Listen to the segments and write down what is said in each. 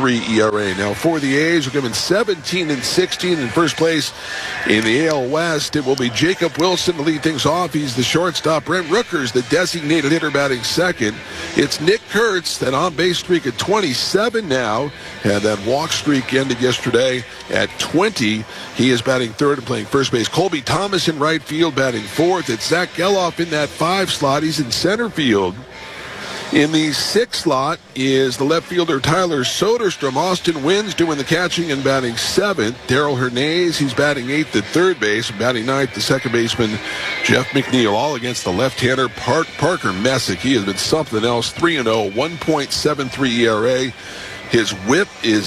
2.93 ERA. Now for the A's, we're given 17-16 in first place in the AL West. It will be Jacob Wilson to lead things off. He's the shortstop. Brent Rooker's the designated hitter batting second. It's Nick Kurtz, that on-base streak at 27 now. Had that walk streak ended yesterday at 20. He is batting third and playing first base. Colby Thomas in right field batting fourth. It's Zach Geloff in that 5 slot. He's in center field. In the 6th slot is the left fielder Tyler Soderstrom. Austin Wynns doing the catching and batting 7th. Daryl Hernandez, he's batting 8th at third base. Batting 9th, the second baseman Jeff McNeil. All against the left-hander Parker Messick. He has been something else. 3-0, 1.73 ERA. His whip is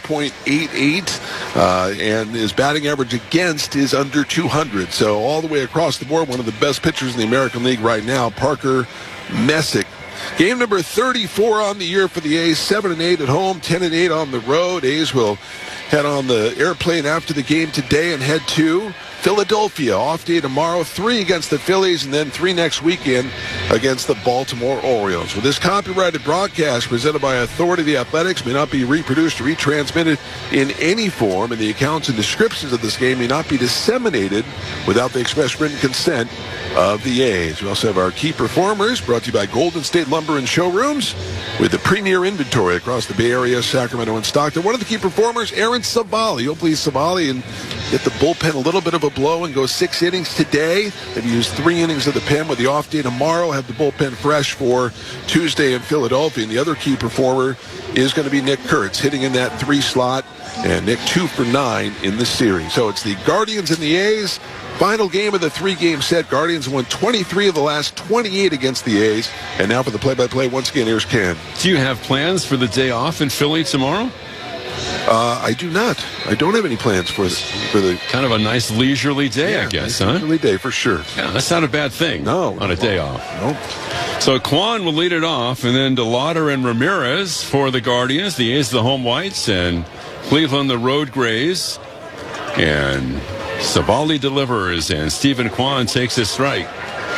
0.88, and his batting average against is under 200. So all the way across the board, one of the best pitchers in the American League right now, Parker Messick. Game number 34 on the year for the A's, 7-8 at home, 10-8 on the road. A's will head on the airplane after the game today and head to Philadelphia. Off day tomorrow, 3 against the Phillies, and then 3 next weekend against the Baltimore Orioles. Well, this copyrighted broadcast presented by Authority of the Athletics may not be reproduced or retransmitted in any form, and the accounts and descriptions of this game may not be disseminated without the express written consent of the A's. We also have our key performers, brought to you by Golden State Lumber and Showrooms, with the premier inventory across the Bay Area, Sacramento, and Stockton. One of the key performers, Aaron Savali. He'll please Savali and get the bullpen a little bit of a blow and go 6 innings today. They've used 3 innings of the pen with the off day tomorrow. Have the bullpen fresh for Tuesday in Philadelphia. And the other key performer is going to be Nick Kurtz, hitting in that 3 slot. And Nick 2 for 9 in the series. So it's the Guardians and the A's. Final game of the 3-game set. Guardians won 23 of the last 28 against the A's. And now for the play-by-play, once again, here's Ken. Do you have plans for the day off in Philly tomorrow? I do not. I don't have any plans for the kind of a nice leisurely day, I guess, nice leisurely day for sure. Yeah, that's not a bad thing. No, on a day off. No. So Kwan will lead it off, and then DeLauder and Ramirez for the Guardians. The A's the home whites, and Cleveland the road grays. And Savali delivers, and Stephen Kwan takes a strike.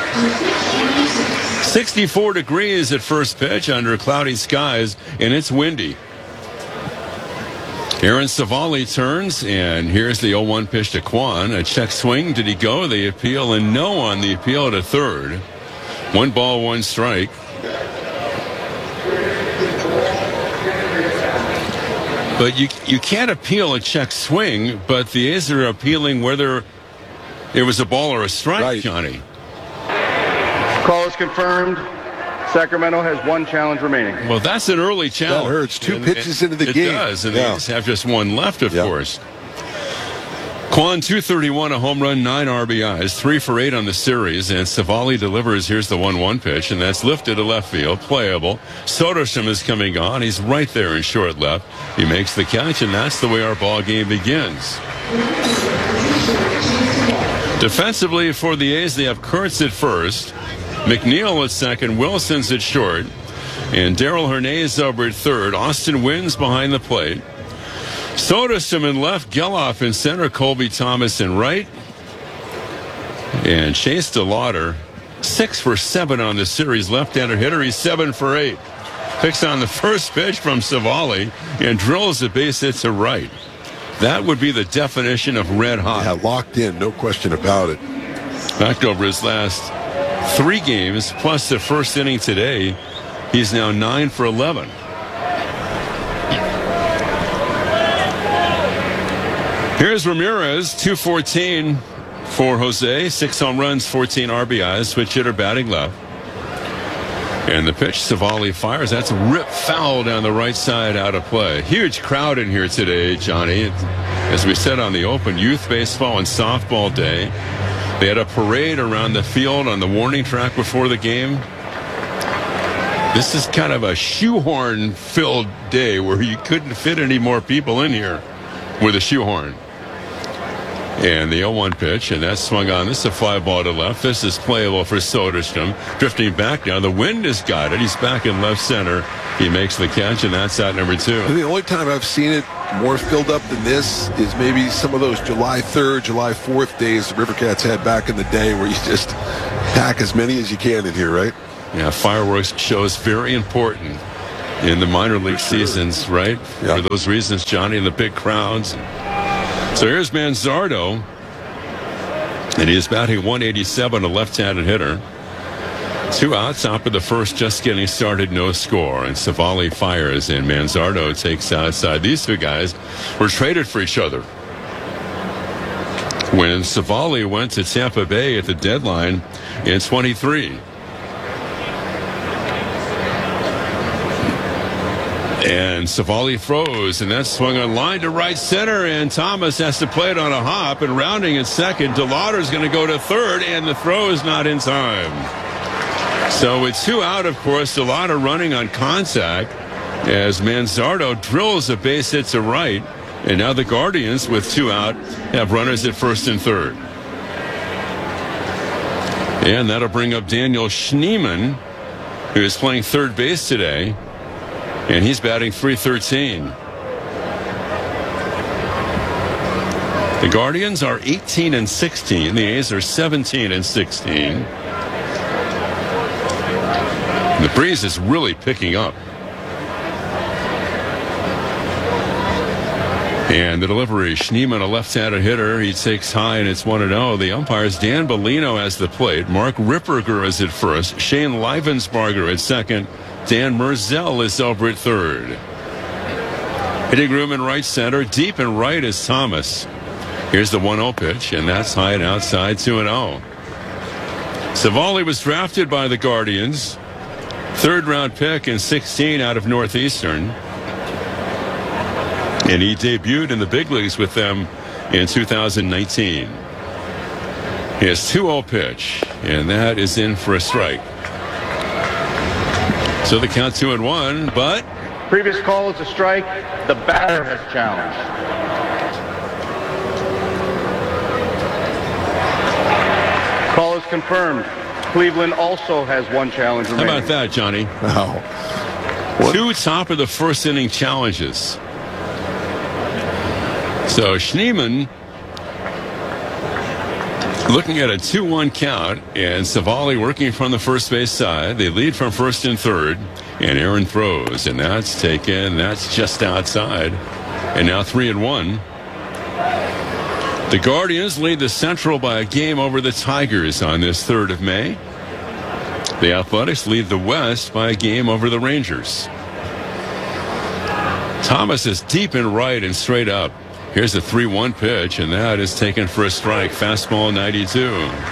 64 degrees at first pitch under cloudy skies, and it's windy. Aaron Savali turns, and here's the 0-1 pitch to Kwan. A check swing. Did he go? The appeal, and no on the appeal to third. 1 ball, 1 strike. But you can't appeal a check swing, but the A's are appealing whether it was a ball or a strike, right. Johnny. Call is confirmed. Sacramento has 1 challenge remaining. Well, that's an early challenge. That hurts. 2 pitches into the game. It does, and they just have just 1 left, of course. Kwan, 231, a home run, 9 RBIs, 3 for 8 on the series, and Savali delivers. Here's the 1-1 pitch, and that's lifted to left field, playable. Soderstrom is coming on. He's right there in short left. He makes the catch, and that's the way our ball game begins. Defensively for the A's, they have Kurtz at first, McNeil at second, Wilson's at short, and Daryl Hernandez over at third. Austin Wynns behind the plate. Soderstrom in left, Geloff in center, Colby Thomas in right. And Chase DeLauder, 6 for 7 on the series. Left-hander hitter, he's 7 for 8. Picks on the first pitch from Savali and drills the base hit to right. That would be the definition of red hot. Yeah, locked in, no question about it. Back over his last 3 games, plus the first inning today, he's now 9 for 11. Here's Ramirez, 214 for Jose, 6 home runs, 14 RBIs, switch hitter batting left. And the pitch, Savali fires. That's a rip foul down the right side, out of play. Huge crowd in here today, Johnny. As we said on the open, youth baseball and softball day. They had a parade around the field on the warning track before the game. This is kind of a shoehorn-filled day where you couldn't fit any more people in here with a shoehorn. And the 0-1 pitch, and that's swung on. This is a fly ball to left. This is playable for Soderstrom. Drifting back now. The wind has got it. He's back in left center. He makes the catch, and that's out number 2. The only time I've seen it more filled up than this is maybe some of those July 3rd, July 4th days the Rivercats had back in the day where you just pack as many as you can in here, right? Yeah, fireworks show is very important. in the minor league seasons, right? Yeah. For those reasons, Johnny, and the big crowds. So here's Manzardo, and he is batting 187, a left-handed hitter. 2 outs, top of the first, just getting started, no score. And Savali fires, and Manzardo takes outside. These two guys were traded for each other. When Savali went to Tampa Bay at the deadline in 23. And Savali froze, and that swung on line to right center, and Thomas has to play it on a hop, and rounding at second, DeLauder's going to go to third, and the throw is not in time. So with 2 out, of course, DeLauder running on contact as Manzardo drills a base hit to right, and now the Guardians, with 2 out, have runners at first and third. And that'll bring up Daniel Schneemann, who is playing third base today. And he's batting .313. The Guardians are 18-16. The A's are 17-16. The breeze is really picking up. And the delivery, Schneemann, a left-handed hitter. He takes high, and it's 1-0. The umpires, Dan Bellino has the plate. Mark Ripperger is at first. Shane Leivensbarger at second. Dan Merzel is over at third. Hitting room in right center. Deep and right is Thomas. Here's the 1-0 pitch, and that's high and outside, 2-0. Savali was drafted by the Guardians. 3rd-round pick in 16 out of Northeastern. And he debuted in the big leagues with them in 2019. His 2-0 pitch, and that is in for a strike. So the count 2-1, but Previous call is a strike. The batter has challenged. Call is confirmed. Cleveland also has 1 challenge remaining. how about that, Johnny? Wow. 2 top of the first inning challenges. So Schneemann looking at a 2-1 count, and Savali working from the first base side. They lead from first and third, and Aaron throws, and that's taken. That's just outside, and now 3-1. The Guardians lead the Central by a game over the Tigers on this 3rd of May. The Athletics lead the West by a game over the Rangers. Thomas is deep and right and straight up. Here's a 3-1 pitch, and that is taken for a strike. Fastball 92.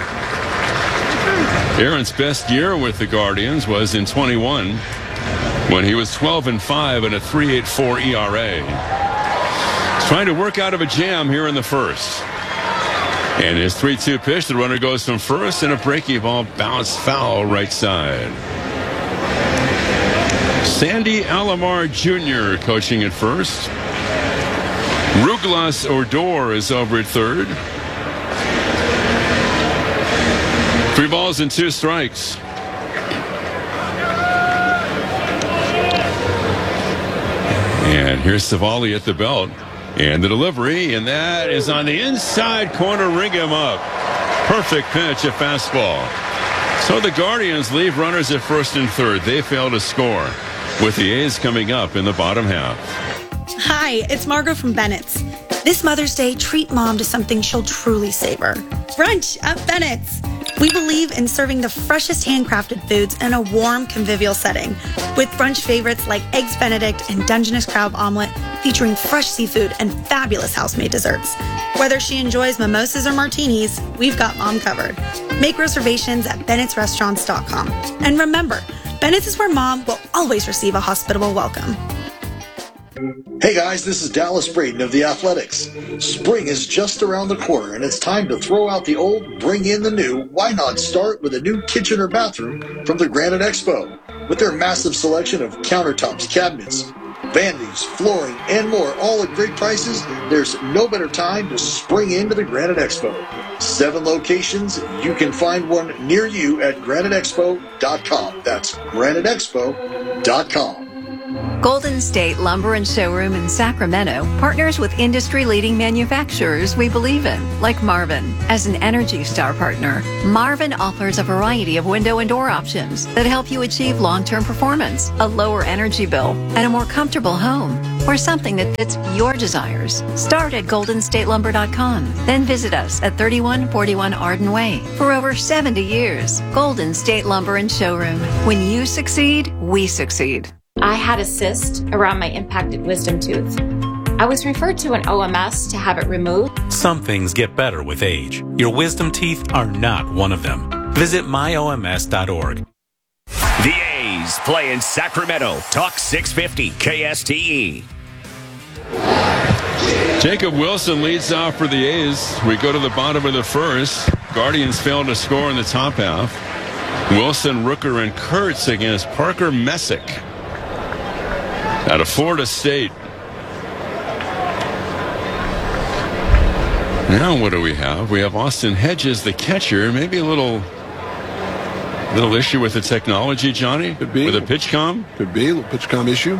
Aaron's best year with the Guardians was in 21 when he was 12-5 and a 3.84 ERA. He's trying to work out of a jam here in the first. And his 3-2 pitch, the runner goes from first, and a breaking ball bounced foul right side. Sandy Alomar Jr. coaching at first. Ruglas Odor is over at third. 3 balls and 2 strikes. And here's Savali at the belt. And the delivery, and that is on the inside corner, ring him up. Perfect pitch, a fastball. So the Guardians leave runners at first and third. They fail to score, with the A's coming up in the bottom half. Hi, it's Margot from Bennett's. This Mother's Day, treat Mom to something she'll truly savor. Brunch at Bennett's. We believe in serving the freshest handcrafted foods in a warm, convivial setting, with brunch favorites like Eggs Benedict and Dungeness Crab Omelet, featuring fresh seafood and fabulous house-made desserts. Whether she enjoys mimosas or martinis, we've got Mom covered. Make reservations at bennettsrestaurants.com. And remember, Bennett's is where Mom will always receive a hospitable welcome. Hey guys, this is Dallas Braden of The Athletics. Spring is just around the corner and it's time to throw out the old, bring in the new. Why not start with a new kitchen or bathroom from the Granite Expo? With their massive selection of countertops, cabinets, vanities, flooring, and more, all at great prices, there's no better time to spring into the Granite Expo. 7 locations. You can find one near you at graniteexpo.com. That's graniteexpo.com. Golden State Lumber and Showroom in Sacramento partners with industry-leading manufacturers we believe in, like Marvin. As an Energy Star partner, Marvin offers a variety of window and door options that help you achieve long-term performance, a lower energy bill, and a more comfortable home, or something that fits your desires. Start at goldenstatelumber.com, then visit us at 3141 Arden Way. For over 70 years, Golden State Lumber and Showroom. When you succeed, we succeed. I had a cyst around my impacted wisdom tooth. I was referred to an OMS to have it removed. Some things get better with age. Your wisdom teeth are not one of them. Visit myoms.org. The A's play in Sacramento. Talk 650 KSTE. Jacob Wilson leads off for the A's. We go to the bottom of the first. Guardians failed to score in the top half. Wilson, Rooker, and Kurtz against Parker Messick out of Florida State. Now what do we have? We have Austin Hedges, the catcher. Maybe a little issue with the technology, Johnny? Could be. With a pitch com? Could be. A little pitch com issue.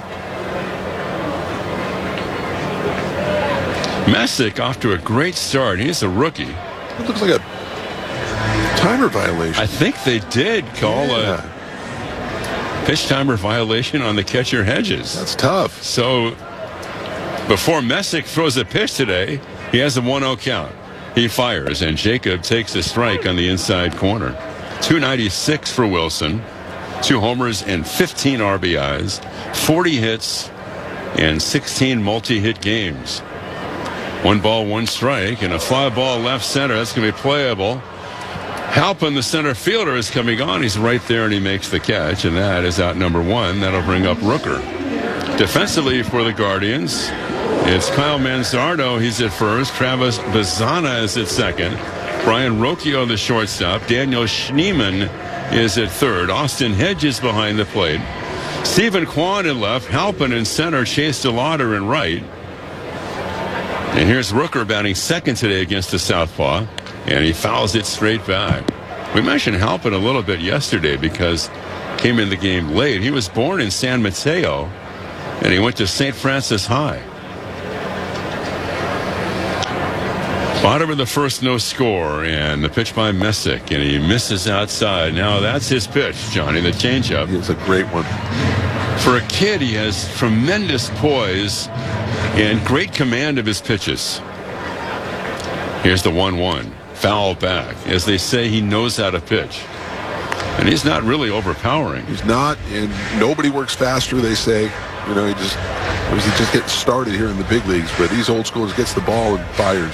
Messick off to a great start. He's a rookie. It looks like a timer violation. I think they did call a pitch timer violation on the catcher Hedges. That's tough. So before Messick throws a pitch today, he has a 1-0 count. He fires, and Jacob takes a strike on the inside corner. 296 for Wilson, 2 homers and 15 RBIs, 40 hits, and 16 multi-hit games. 1 ball, 1 strike, and a fly ball left center. That's going to be playable. Halpin, the center fielder, is coming on. He's right there, and he makes the catch, and that is out number 1. That'll bring up Rooker. Defensively for the Guardians, it's Kyle Manzardo. He's at first. Travis Bazana is at second. Brian Rocchio, the shortstop. Daniel Schneemann is at third. Austin Hedges behind the plate. Stephen Kwan in left. Halpin in center. Chase DeLauder in right. And here's Rooker batting second today against the southpaw. And he fouls it straight back. We mentioned Halpin a little bit yesterday because came in the game late. He was born in San Mateo, and he went to St. Francis High. Bottom of the first, no score, and the pitch by Messick, and he misses outside. Now that's his pitch, Johnny, the changeup. It's a great one. For a kid, he has tremendous poise and great command of his pitches. Here's the 1-1. Foul back. As they say, he knows how to pitch. And he's not really overpowering. He's not, and nobody works faster, they say. You know, he's just getting started here in the big leagues, but he's old school, gets the ball and fires.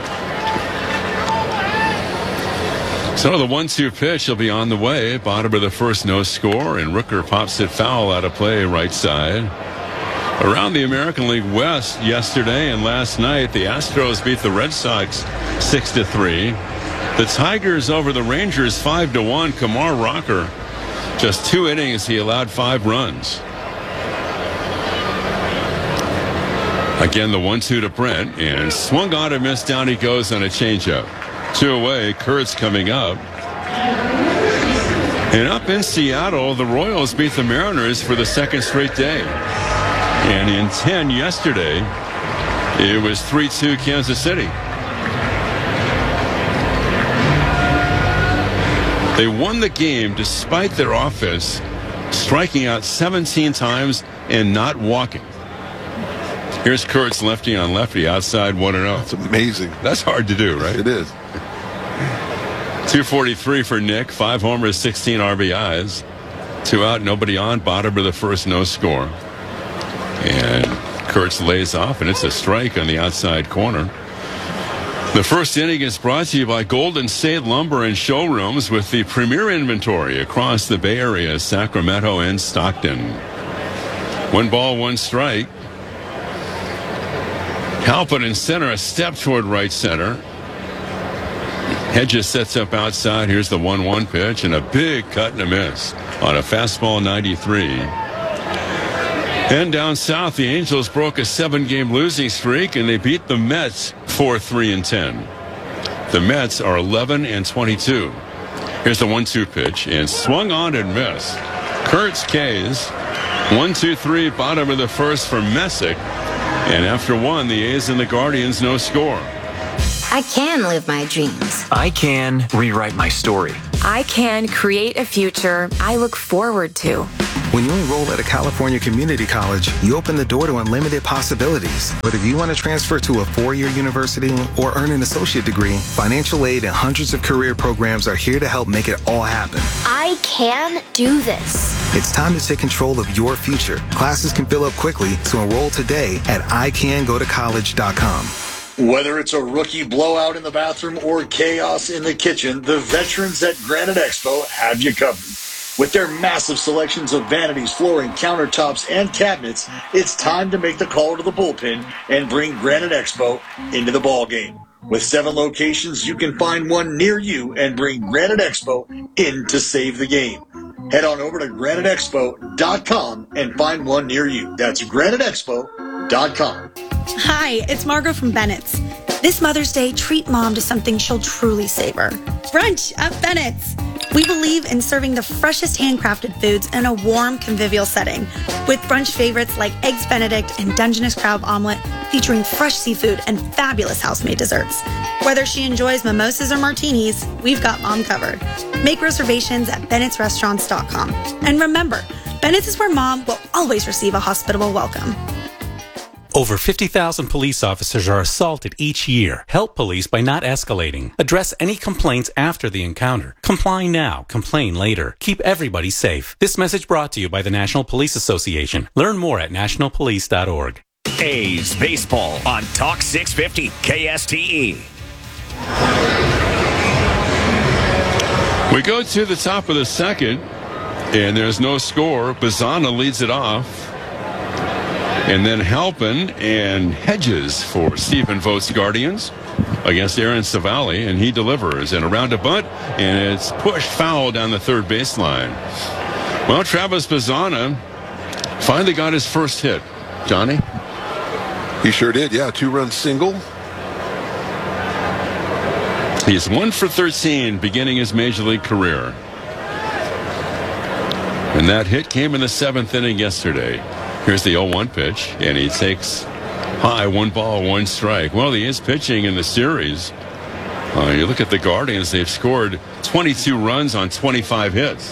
So the 1-2 pitch will be on the way. Bottom of the first, no score, and Rooker pops it foul out of play right side. Around the American League West yesterday and last night, the Astros beat the Red Sox 6-3. The Tigers over the Rangers 5-1. Kumar Rocker, just 2 innings, he allowed 5 runs. Again, the 1-2 to Brent, and swung on and missed. Down he goes on a changeup. 2 away. Kurtz coming up. And up in Seattle, the Royals beat the Mariners for the second straight day. And in 10 yesterday, it was 3-2 Kansas City. They won the game despite their offense striking out 17 times and not walking. Here's Kurtz, lefty on lefty, outside 1-0. That's amazing. That's hard to do, right? It is. 243 for Nick, 5 homers, 16 RBIs. 2 out, nobody on. Bottom of the first, no score. And Kurtz lays off, and it's a strike on the outside corner. The first inning is brought to you by Golden State Lumber and Showrooms with the premier inventory across the Bay Area, Sacramento, and Stockton. 1 ball, 1 strike. Halpin in center, a step toward right center. Hedges sets up outside. Here's the 1-1 pitch, and a big cut and a miss on a fastball 93. And down south, the Angels broke a 7-game losing streak, and they beat the Mets 4-3-10. The Mets are 11-22. Here's the 1-2 pitch, and swung on and missed. Kurtz K's 1-2-3, bottom of the first for Messick. And after one, the A's and the Guardians, no score. I can live my dreams. I can rewrite my story. I can create a future I look forward to. When you enroll at a California community college, you open the door to unlimited possibilities. But if you want to transfer to a four-year university or earn an associate degree, financial aid and hundreds of career programs are here to help make it all happen. I can do this. It's time to take control of your future. Classes can fill up quickly, so enroll today at icangotocollege.com. Whether it's a rookie blowout in the bathroom or chaos in the kitchen, the veterans at Granite Expo have you covered. With their massive selections of vanities, flooring, countertops, and cabinets, it's time to make the call to the bullpen and bring Granite Expo into the ballgame. With 7 locations, you can find one near you and bring Granite Expo in to save the game. Head on over to graniteexpo.com and find one near you. That's graniteexpo.com. Hi, it's Margot from Bennett's. This Mother's Day, treat mom to something she'll truly savor. Brunch at Bennett's. We believe in serving the freshest handcrafted foods in a warm, convivial setting, with brunch favorites like Eggs Benedict and Dungeness Crab Omelet, featuring fresh seafood and fabulous house-made desserts. Whether she enjoys mimosas or martinis, we've got mom covered. Make reservations at bennettsrestaurants.com. And remember, Bennett's is where mom will always receive a hospitable welcome. Over 50,000 police officers are assaulted each year. Help police by not escalating. Address any complaints after the encounter. Comply now, complain later. Keep everybody safe. This message brought to you by the National Police Association. Learn more at nationalpolice.org. A's baseball on Talk 650 KSTE. We go to the top of the second, and there's no score. Bazana leads it off. And then Halpin and Hedges for Stephen Vogt's Guardians against Aaron Savali, and he delivers. And around a bunt, and it's pushed foul down the third baseline. Well, Travis Bazana finally got his first hit. Johnny? He sure did, yeah. 2-run single. He's 1 for 13 beginning his major league career. And that hit came in the 7th inning yesterday. Here's the 0-1 pitch, and he takes high, 1 ball, 1 strike. Well, he is pitching in the series. You look at the Guardians, they've scored 22 runs on 25 hits.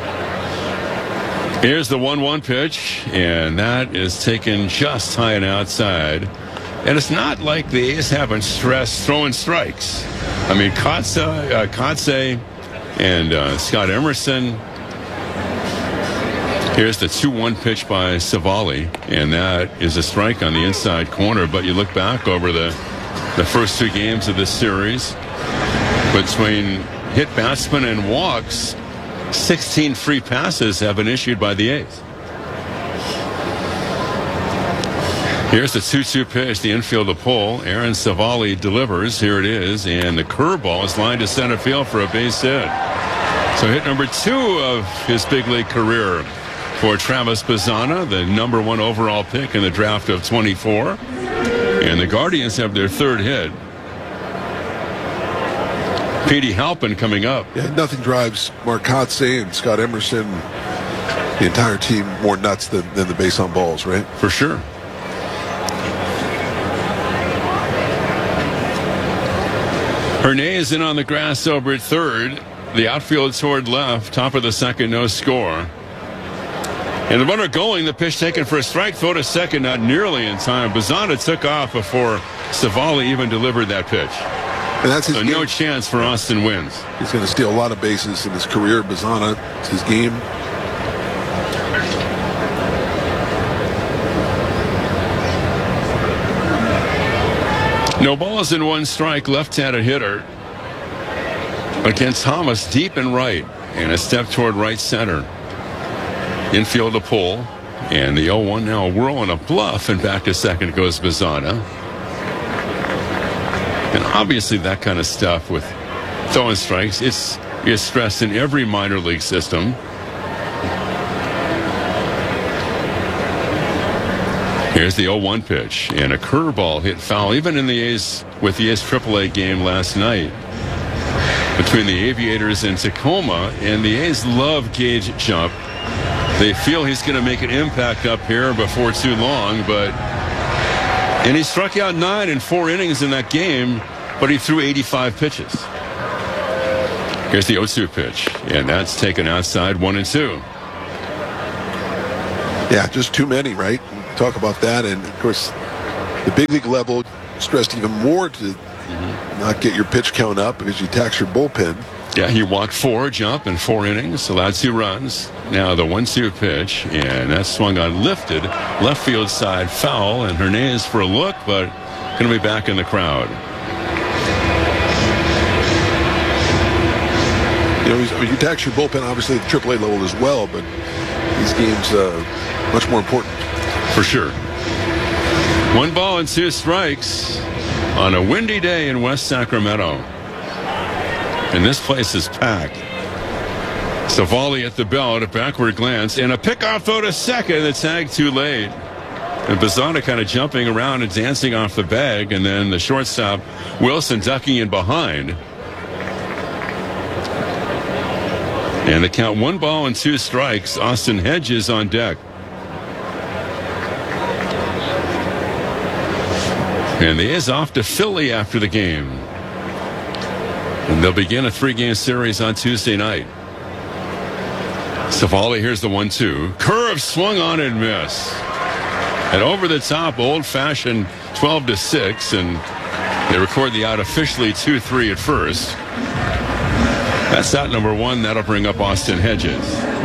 Here's the 1-1 pitch, and that is taken just high and outside. And it's not like the A's haven't stressed throwing strikes. I mean, Kotze and Scott Emerson. Here's the 2-1 pitch by Savali, and that is a strike on the inside corner. But you look back over the first 2 games of this series, between hit batsmen and walks, 16 free passes have been issued by the A's. Here's the 2-2 pitch, the infield to pull. Aaron Savali delivers. Here it is, and the curveball is lined to center field for a base hit. So hit number 2 of his big league career for Travis Bazana, the number 1 overall pick in the draft of 24. And the Guardians have their 3rd hit. Petey Halpin coming up. Yeah, nothing drives Mark Kotze and Scott Emerson, the entire team, more nuts than the base on balls, right? For sure. Hernandez in on the grass over at 3rd. The outfield toward left, top of the 2nd, no score. And the runner going, the pitch taken for a strike, throw to 2nd, not nearly in time. Bazana took off before Savali even delivered that pitch. And that's his so game. No chance for Austin Wins. He's going to steal a lot of bases in his career. Bazana, it's his game. No balls in 1 strike, left-handed hitter against Thomas, deep and right, and a step toward right center. Infield to pull, and the 0-1 now whirling a bluff, and back to 2nd goes Bazana. And obviously that kind of stuff with throwing strikes, is stressed in every minor league system. Here's the 0-1 pitch, and a curveball hit foul, even in the A's, with the A's AAA game last night between the Aviators and Tacoma. And the A's love Gage Jump. They feel he's going to make an impact up here before too long, and he struck out 9 in 4 innings in that game, but he threw 85 pitches. Here's the 0-2 pitch, and that's taken outside 1-2. Yeah, just too many, right? Talk about that, and of course, the big league level stressed even more to not get your pitch count up because you tax your bullpen. Yeah, he walked 4, jump in 4 innings, allowed 2 runs. Now the 1-2 pitch, and that swung on lifted, left field side foul, and Hernandez for a look, but going to be back in the crowd. You know, you tax your bullpen, obviously, at the AAA level as well, but these games much more important. For sure. 1 ball and 2 strikes on a windy day in West Sacramento. And this place is packed. Savali at the belt, a backward glance, and a pickoff throw to second. The tag too late. And Bazzana kind of jumping around and dancing off the bag, and then the shortstop, Wilson, ducking in behind. And the count 1 ball and 2 strikes. Austin Hedges on deck. And the A's off to Philly after the game. And they'll begin a 3-game series on Tuesday night. Savali, here's the 1-2. Curve swung on and missed. And over the top, old-fashioned 12-6, and they record the out officially 2-3 at first. That's out number 1. That'll bring up Austin Hedges.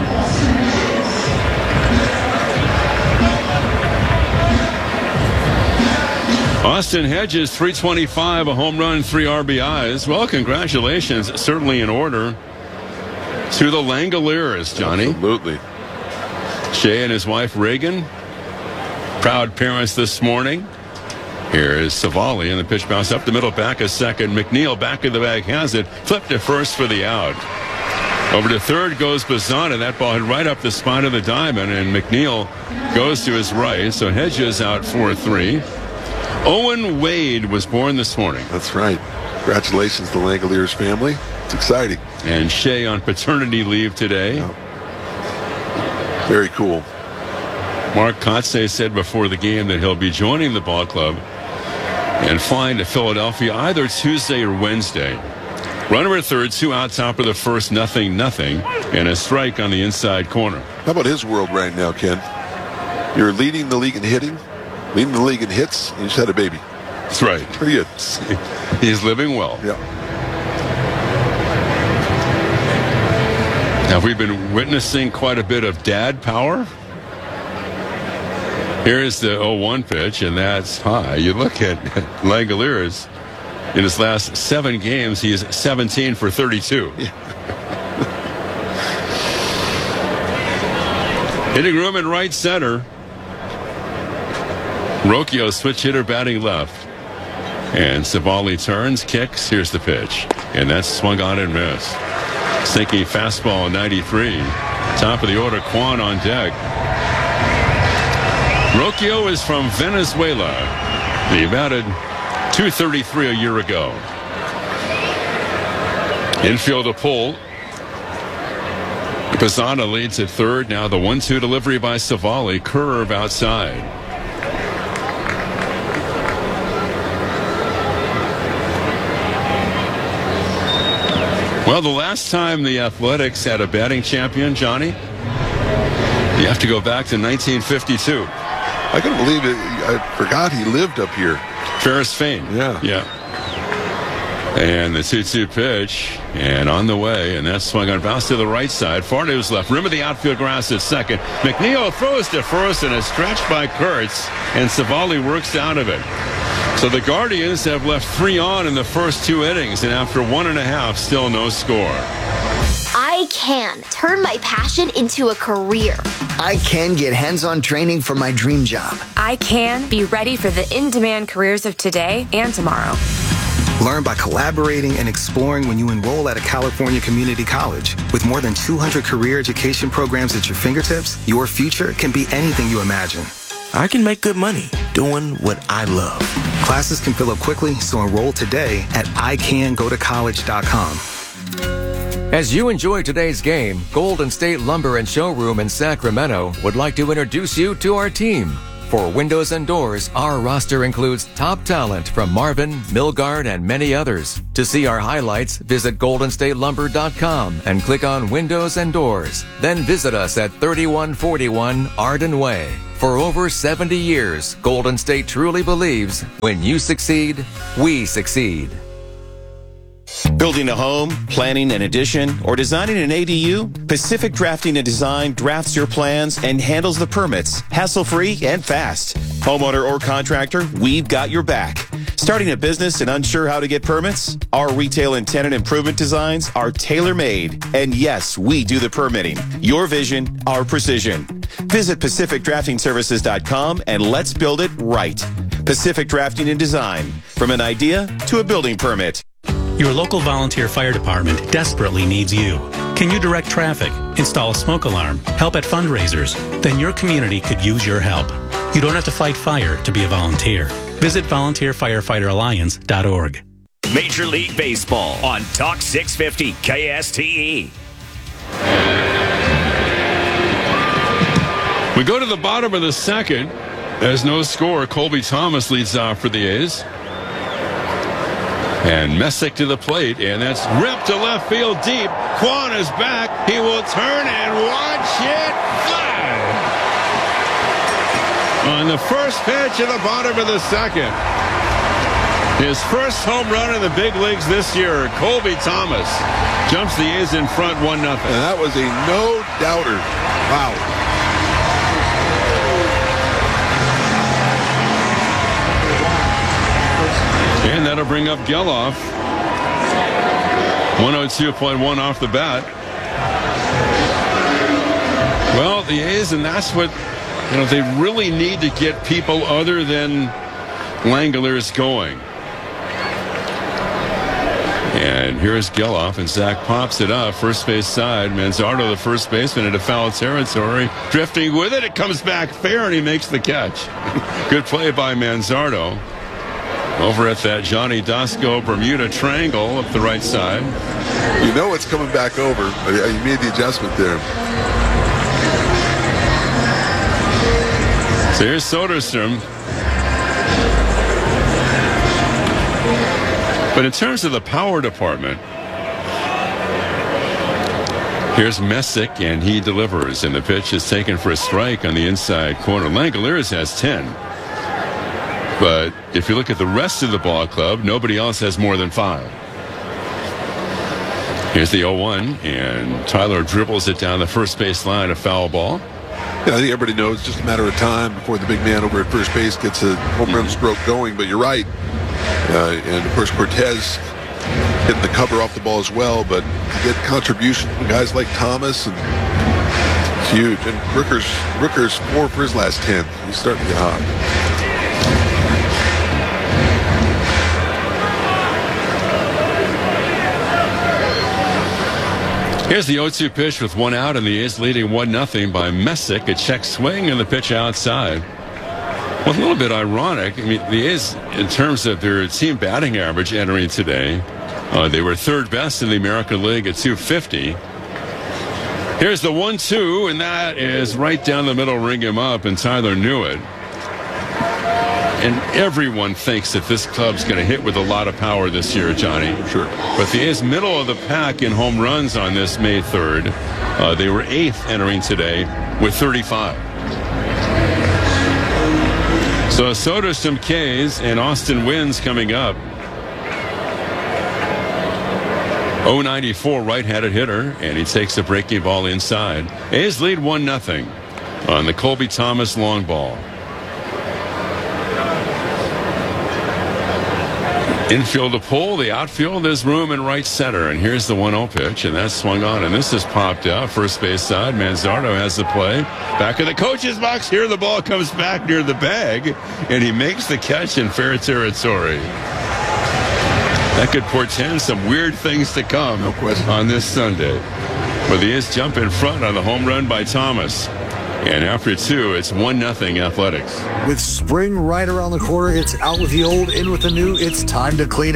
Austin Hedges, 325, a home run, 3 RBIs. Well, congratulations. Certainly in order to the Langoliers, Johnny. Absolutely. Shay and his wife, Reagan, proud parents this morning. Here is Savali, and the pitch bounce up the middle, back a second. McNeil back in the bag, has it. Flipped to first for the out. Over to third goes Bazzana. That ball hit right up the spine of the diamond, and McNeil goes to his right. So Hedges out 4-3. Owen Wade was born this morning. That's right. Congratulations to the Langoliers family. It's exciting. And Shay on paternity leave today. Yeah. Very cool. Mark Kotze said before the game that he'll be joining the ball club and flying to Philadelphia either Tuesday or Wednesday. Runner at third, 2 out, top of the first, 0-0, and a strike on the inside corner. How about his world right now, Ken? You're leading the league in hitting, leading the league in hits, and you just had a baby. That's right. Pretty good. He's living well. Yeah. Have we been witnessing quite a bit of dad power? Here's the 0-1 pitch, and that's high. You look at Langoliers. In his last 7 games, he is 17 for 32. Yeah. Hitting room in right center. Rocchio, switch hitter, batting left. And Savali turns, kicks. Here's the pitch. And that's swung on and missed. Sinking fastball, 93. Top of the order, Kwan on deck. Rocchio is from Venezuela. He batted .233 a year ago. Infield a pull. Bazzana leads at third. Now the 1-2 delivery by Savali. Curve outside. Well, the last time the Athletics had a batting champion, Johnny, you have to go back to 1952. I couldn't believe it. I forgot he lived up here. Ferris Fain. Yeah. And the 2-2 pitch, and on the way, and that swung on, bounce to the right side. Far to his left, rim of the outfield grass at second. McNeil throws to first, and a stretch by Kurtz, and Savali works out of it. So the Guardians have left 3 on in the first 2 innings, and after 1.5, still no score. I can turn my passion into a career. I can get hands-on training for my dream job. I can be ready for the in-demand careers of today and tomorrow. Learn by collaborating and exploring when you enroll at a California community college. With more than 200 career education programs at your fingertips, your future can be anything you imagine. I can make good money doing what I love. Classes can fill up quickly, so enroll today at icangotocollege.com. As you enjoy today's game, Golden State Lumber and Showroom in Sacramento would like to introduce you to our team. For windows and doors, our roster includes top talent from Marvin, Milgard, and many others. To see our highlights, visit goldenstatelumber.com and click on Windows and Doors. Then visit us at 3141 Arden Way. For over 70 years, Golden State truly believes when you succeed, we succeed. Building a home, planning an addition, or designing an ADU? Pacific Drafting and Design drafts your plans and handles the permits, hassle-free and fast. Homeowner or contractor, we've got your back. Starting a business and unsure how to get permits? Our retail and tenant improvement designs are tailor-made. And yes, we do the permitting. Your vision, our precision. Visit PacificDraftingServices.com and let's build it right. Pacific Drafting and Design. From an idea to a building permit. Your local volunteer fire department desperately needs you. Can you direct traffic, install a smoke alarm, help at fundraisers? Then your community could use your help. You don't have to fight fire to be a volunteer. Visit volunteerfirefighteralliance.org. Major League Baseball on Talk 650 KSTE. We go to the bottom of the second. There's no score. Colby Thomas leads off for the A's. And Messick to the plate, and that's ripped to left field deep. Kwan is back. He will turn and watch it fly. On the first pitch of the bottom of the second. His first home run in the big leagues this year. Colby Thomas jumps the A's in front 1-0. And that was a no-doubter. Wow. And that'll bring up Geloff. 102.1 off the bat. Well, the A's, and that's what, they really need to get people other than Langeliers going. And here's Geloff, and Zach pops it up. First base side. Manzardo, the first baseman, into foul territory. Drifting with it. It comes back fair, and he makes the catch. Good play by Manzardo. Over at that Johnny Dasco Bermuda Triangle up the right side. You know it's coming back over. You made the adjustment there. So here's Soderstrom. But in terms of the power department, here's Messick, and he delivers. And the pitch is taken for a strike on the inside corner. Langeliers has 10. But if you look at the rest of the ball club, nobody else has more than 5. Here's the 0-1, and Tyler dribbles it down the first base line, a foul ball. Yeah, I think everybody knows it's just a matter of time before the big man over at first base gets a home run stroke going, but you're right. And, of course, Cortez hitting the cover off the ball as well, but you get contribution from guys like Thomas, and it's huge. And Rooker's 4 for his last 10. He's starting to get hot. Here's the 0-2 pitch with 1 out, and the A's leading 1-0 by Messick. A check swing and the pitch outside. Well, a little bit ironic. I mean, the A's, in terms of their team batting average entering today, they were third best in the American League at .250. Here's the 1-2, and that is right down the middle, ring him up, and Tyler knew it. And everyone thinks that this club's going to hit with a lot of power this year, Johnny. Sure. But the A's middle of the pack in home runs on this May 3rd. They were 8th entering today with 35. So Soderstrom K's and Austin Wynns coming up. 094 right-handed hitter, and he takes a breaking ball inside. A's lead 1-0 on the Colby Thomas long ball. Infield to pull, the outfield, there's room in right center. And here's the 1-0 pitch, and that's swung on. And this is popped out, first base side. Manzardo has the play. Back of the coach's box. Here the ball comes back near the bag, and he makes the catch in fair territory. That could portend some weird things to come on this Sunday. But the A's jump in front on the home run by Thomas. And after 2, it's 1-0 Athletics. With spring right around the corner, it's out with the old, in with the new. It's time to clean up.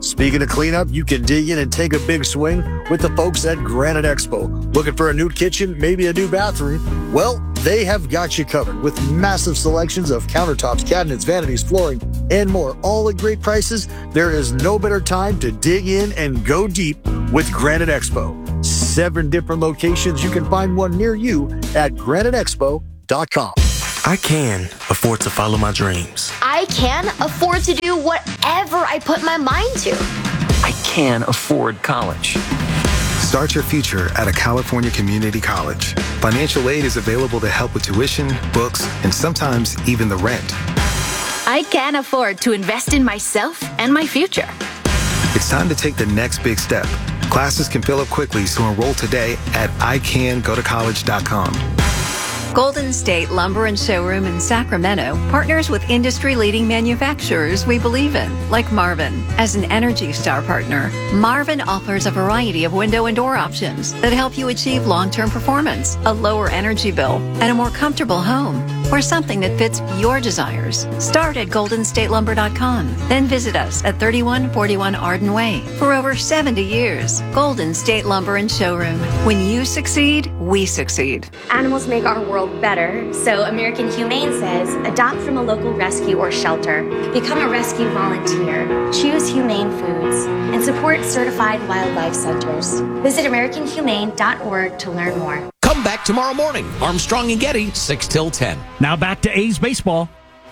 Speaking of cleanup, you can dig in and take a big swing with the folks at Granite Expo. Looking for a new kitchen, maybe a new bathroom? Well, they have got you covered with massive selections of countertops, cabinets, vanities, flooring, and more, all at great prices. There is no better time to dig in and go deep with Granite Expo. 7 different locations. You can find one near you at graniteexpo.com. I can afford to follow my dreams. I can afford to do whatever I put my mind to. I can afford college. Start your future at a California community college. Financial aid is available to help with tuition, books, and sometimes even the rent. I can afford to invest in myself and my future. It's time to take the next big step. Classes can fill up quickly, so enroll today at icangotocollege.com. Golden State Lumber and Showroom in Sacramento partners with industry-leading manufacturers we believe in, like Marvin. As an Energy Star partner, Marvin offers a variety of window and door options that help you achieve long-term performance, a lower energy bill, and a more comfortable home, or something that fits your desires. Start at goldenstatelumber.com, then visit us at 3141 Arden Way. For over 70 years, Golden State Lumber and Showroom. When you succeed, we succeed. Animals make our world better, so American Humane says adopt from a local rescue or shelter, become a rescue volunteer, choose humane foods, and support certified wildlife centers. Visit AmericanHumane.org to learn more. Come back tomorrow morning. Armstrong and Getty, 6 till 10. Now back to A's baseball.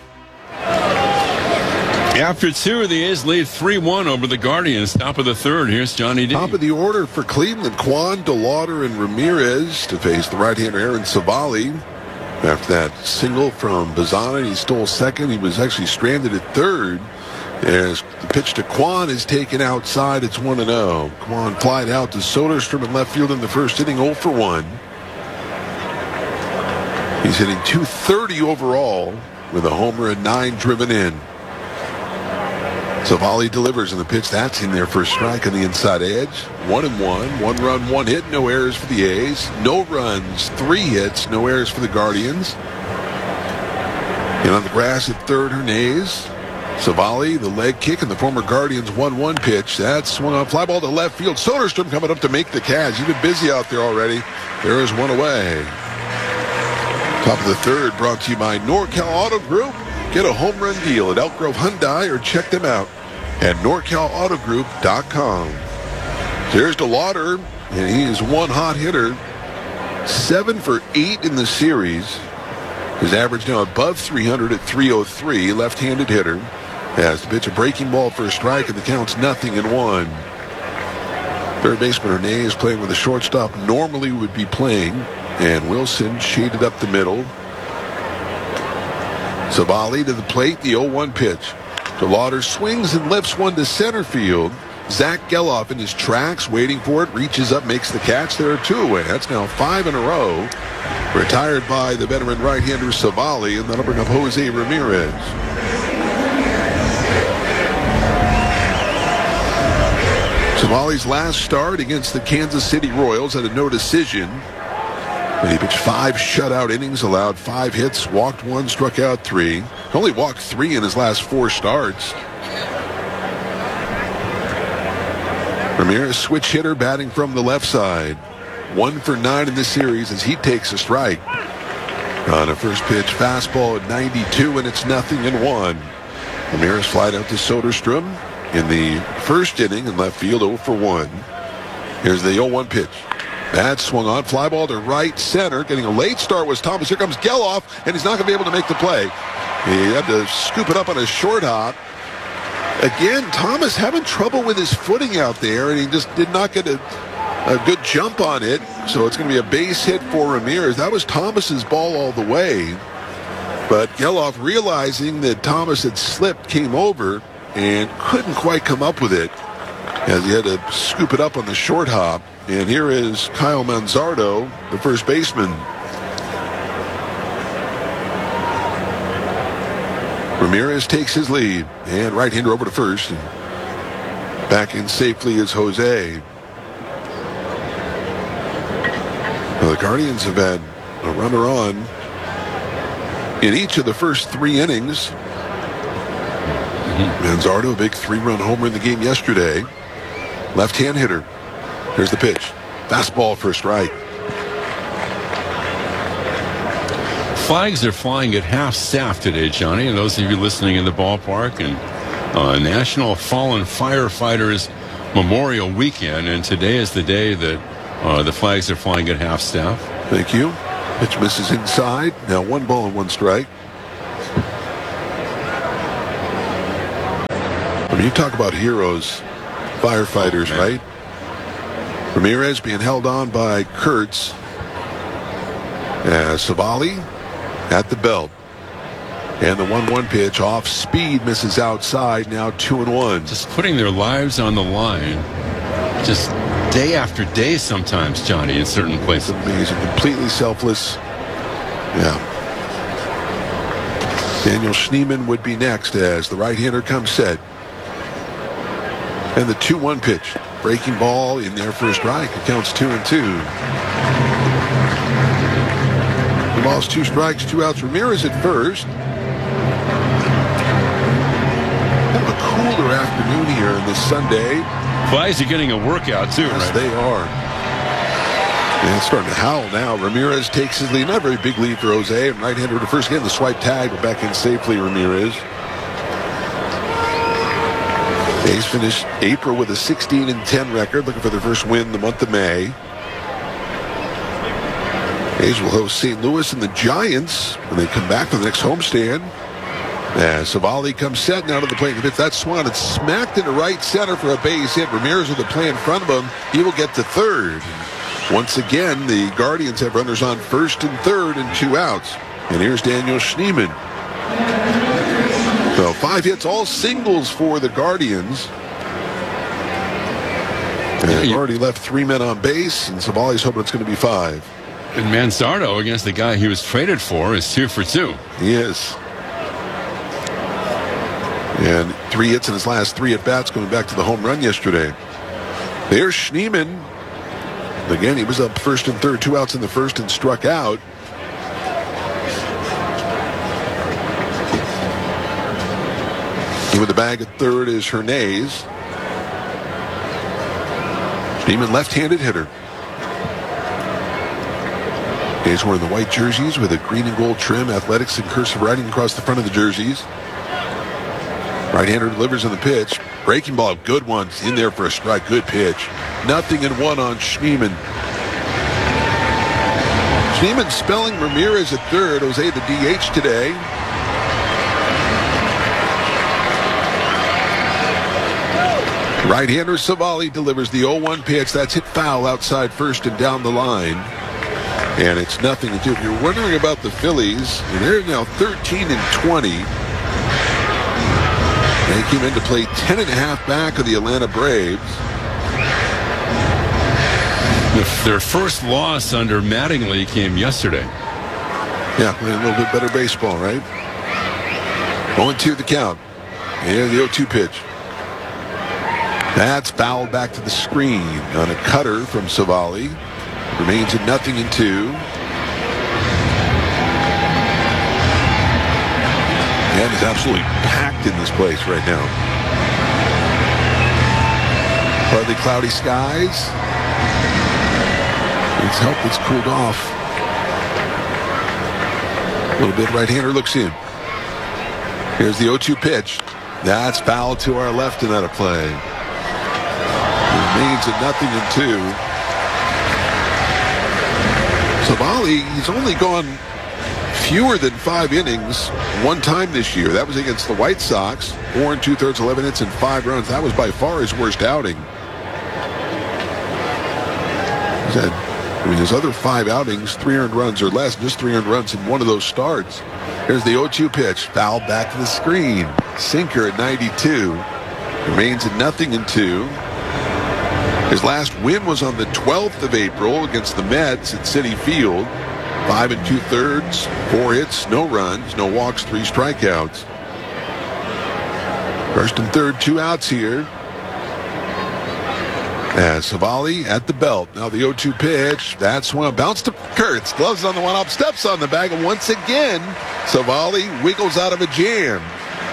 After 2, the A's lead 3-1 over the Guardians. Top of the 3rd. Here's Johnny D. Top of the order for Cleveland, Kwan, DeLauder, and Ramirez to face the right-hander Aaron Savali. After that single from Bazzana, he stole second. He was actually stranded at third. As the pitch to Kwan is taken outside, it's 1-0. Kwan flied out to Soderstrom in left field in the first inning, 0 for 1. He's hitting .230 overall with a homer and 9 driven in. Savali delivers in the pitch. That's in there for a strike on the inside edge. 1-1. 1 run, 1 hit. No errors for the A's. No runs, 3 hits. No errors for the Guardians. And on the grass at third, Hernandez. Savali, the leg kick, and the former Guardians 1-1 pitch. That's swung on fly ball to left field. Soderstrom coming up to make the catch. You've been busy out there already. There is one away. Top of the 3rd brought to you by NorCal Auto Group. Get a home run deal at Elk Grove Hyundai or check them out at NorCalAutoGroup.com. There's DeLauder, and he is one hot hitter. 7 for 8 in the series. His average now above 300 at .303. Left-handed hitter. Has to pitch a breaking ball for a strike, and the count's 0-1. Third baseman Hernandez playing with the shortstop normally would be playing, and Wilson shaded up the middle. Savali to the plate, the 0-1 pitch. DeLauder swings and lifts one to center field. Zach Geloff in his tracks, waiting for it, reaches up, makes the catch. There are 2 away. That's now 5 in a row. Retired by the veteran right-hander Savali, and that'll bring up Jose Ramirez. Savali's last start against the Kansas City Royals had a no decision. He pitched 5 shutout innings, allowed 5 hits, walked 1, struck out 3. Only walked 3 in his last 4 starts. Ramirez, switch hitter, batting from the left side. 1 for 9 in this series as he takes a strike. On a first pitch fastball at 92, and it's 0-1. Ramirez flied out to Soderstrom in the first inning in left field, 0 for 1. Here's the 0-1 pitch. That swung on, fly ball to right center. Getting a late start was Thomas. Here comes Geloff, and he's not going to be able to make the play. He had to scoop it up on a short hop. Again, Thomas having trouble with his footing out there, and he just did not get a good jump on it. So it's going to be a base hit for Ramirez. That was Thomas's ball all the way. But Geloff, realizing that Thomas had slipped, came over and couldn't quite come up with it, as he had to scoop it up on the short hop. And here is Kyle Manzardo, the first baseman. Ramirez takes his lead, and right-hander over to first. And back in safely is Jose. Well, the Guardians have had a runner on in each of the first 3 innings. Manzardo, a big 3-run homer in the game yesterday. Left-hand hitter. Here's the pitch. Fastball for a strike. Flags are flying at half staff today, Johnny, and those of you listening in the ballpark, and National Fallen Firefighters Memorial Weekend, and today is the day that the flags are flying at half staff. Thank you. Pitch misses inside. Now 1 ball and 1 strike. I mean, you talk about heroes, firefighters, right? Ramirez being held on by Kurtz. Savali at the belt. And the 1-1 pitch off speed misses outside. Now 2-1. Just putting their lives on the line. Just day after day sometimes, Johnny, in certain places. Amazing. Completely selfless. Yeah. Daniel Schneemann would be next as the right-hander comes set. And the 2-1 pitch. Breaking ball in there for a strike. It counts 2-2. The ball's 2 strikes, 2 outs. Ramirez at first. Kind of a cooler afternoon here on this Sunday. Flags are getting a workout too, yes, right? They are. And it's starting to howl now. Ramirez takes his lead. Not a very big lead for Jose. And right-hander to first. Again, the swipe tag, but back in safely, Ramirez. A's finished April with a 16-10 record, looking for their first win the month of May. A's will host St. Louis and the Giants when they come back for the next homestand. As Savali comes set now to the plate. If that's swung, it's smacked into right center for a base hit. Ramirez with the play in front of him. He will get to third. Once again, the Guardians have runners on first and third and 2 outs. And here's Daniel Schneemann. So 5 hits, all singles for the Guardians. And they've already left 3 men on base, and Savali's hoping it's going to be 5. And Manzardo, against the guy he was traded for, is 2 for 2. He is. And 3 hits in his last 3 at-bats, going back to the home run yesterday. There's Schneemann. Again, he was up first and third, 2 outs in the first, and struck out. With the bag at third is Hernandez. Schneemann, left-handed hitter. He's wearing the white jerseys with a green and gold trim, athletics and cursive writing across the front of the jerseys. Right-hander delivers on the pitch. Breaking ball, good one. In there for a strike, good pitch. 0-1 on Schneemann. Schneemann spelling Ramirez at third. Jose the DH today. Right-hander Savali delivers the 0-1 pitch. That's hit foul outside first and down the line. And it's 0-2. If you're wondering about the Phillies, they're now 13-20. They came in to play 10.5 back of the Atlanta Braves. Their first loss under Mattingly came yesterday. Yeah, playing a little bit better baseball, right? 0-2 the count. Here's the 0-2 pitch. That's fouled back to the screen on a cutter from Savali. Remains at 0-2. And it's absolutely packed in this place right now. Partly cloudy skies. It's helped. It's cooled off. A little bit. Right-hander looks in. Here's the 0-2 pitch. That's foul to our left and out of play. Remains at 0-2. Savali, he's only gone fewer than 5 innings one time this year. That was against the White Sox. 4 2/3, 11 hits, and 5 runs. That was by far his worst outing. His other 5 outings, 3 earned runs or less, just 3 earned runs in one of those starts. Here's the 0-2 pitch. Fouled back to the screen. Sinker at 92. Remains at 0-2. His last win was on the 12th of April against the Mets at Citi Field. 5 2/3, 4 hits, no runs, no walks, 3 strikeouts. First and third, 2 outs here. As Savali at the belt. Now the 0-2 pitch. That's one. Bounce to Kurtz. Gloves on the 1-up. Steps on the bag. And once again, Savali wiggles out of a jam.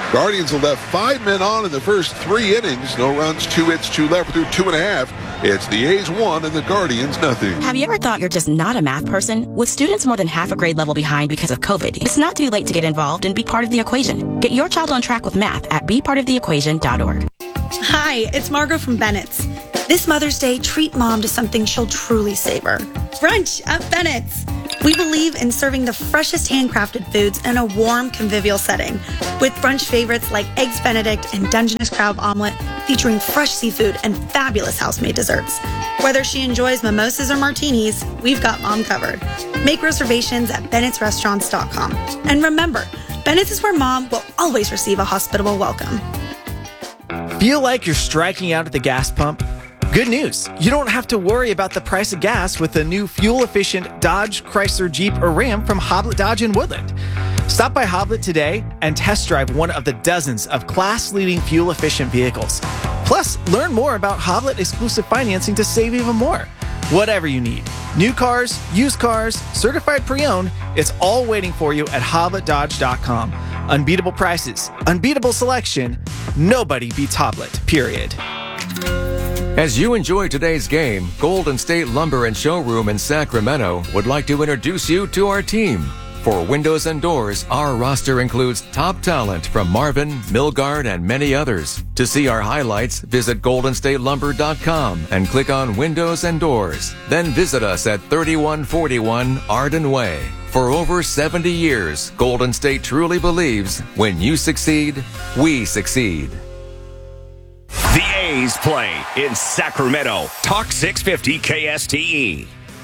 Guardians have left 5 men on in the first 3 innings. No runs, 2 hits, 2 left through 2.5. It's the A's 1 and the Guardians nothing. Have you ever thought you're just not a math person? With students more than half a grade level behind because of COVID, it's not too late to get involved and be part of the equation. Get your child on track with math at bepartoftheequation.org. Hi, it's Margot from Bennett's. This Mother's Day, treat mom to something she'll truly savor. Brunch at Bennett's. We believe in serving the freshest handcrafted foods in a warm, convivial setting, with brunch favorites like Eggs Benedict and Dungeness Crab Omelet, featuring fresh seafood and fabulous house-made desserts. Whether she enjoys mimosas or martinis, we've got mom covered. Make reservations at bennettsrestaurants.com. And remember, Bennett's is where mom will always receive a hospitable welcome. Feel like you're striking out at the gas pump? Good news. You don't have to worry about the price of gas with the new fuel-efficient Dodge, Chrysler, Jeep, or Ram from Hoblet Dodge in Woodland. Stop by Hoblet today and test drive one of the dozens of class-leading fuel-efficient vehicles. Plus, learn more about Hoblet exclusive financing to save even more. Whatever you need. New cars, used cars, certified pre-owned, it's all waiting for you at HobletDodge.com. Unbeatable prices, unbeatable selection, nobody beats Hoblet, period. As you enjoy today's game, Golden State Lumber and Showroom in Sacramento would like to introduce you to our team. For windows and doors, our roster includes top talent from Marvin, Milgard, and many others. To see our highlights, visit goldenstatelumber.com and click on Windows and Doors. Then visit us at 3141 Arden Way. For over 70 years, Golden State truly believes when you succeed, we succeed. The A's play in Sacramento. Talk 650 KSTE.